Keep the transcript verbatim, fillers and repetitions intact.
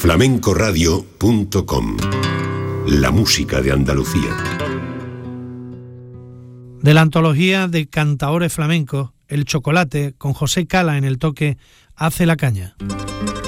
flamenco radio punto com. La música de Andalucía. De la antología de cantaores flamencos, El Chocolate, con José Cala en el toque, Hace la caña.